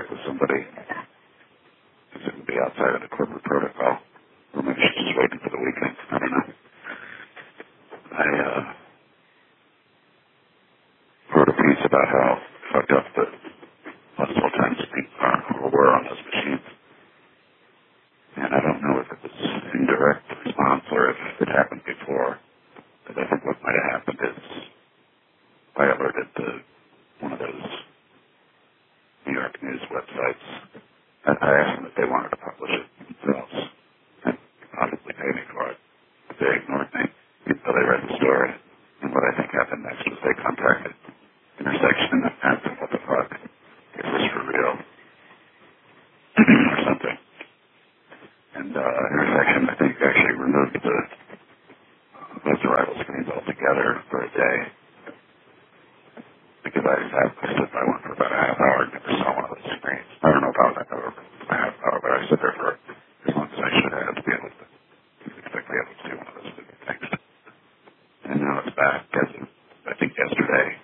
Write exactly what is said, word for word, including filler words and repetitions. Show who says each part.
Speaker 1: contact with somebody, because it would be outside of the corporate protocol. Or maybe she's just waiting for the weekend. I don't know. I uh, wrote a piece about how fucked up the multiple times people were on those machines. And I don't know if it was indirect response or if it happened before. But I think what might have happened is I alerted the, one of those New York News websites. I, I asked them if they wanted to publish it themselves and obviously pay me for it. But they ignored me until they read the story. And what I think happened next was they contacted Intersection and asked them what the fuck. Is this for real? or something. And uh, Intersection, I think, actually removed the those arrival screens altogether for a day. Because I, I stood by one for about a half hour and never saw one of those screens. I don't know about that over a half hour, but I stood there for as long as I should have to be able to expect to be able to see one of those things. And now it's back as of, I think, yesterday.